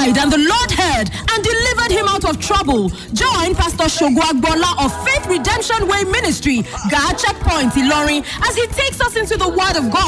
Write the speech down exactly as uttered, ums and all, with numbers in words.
cried, and the Lord heard and delivered him out of trouble. Join Pastor Shogo Agbola of Faith Redemption Way Ministry, God Checkpoint, Ilorin, as he takes us into the Word of God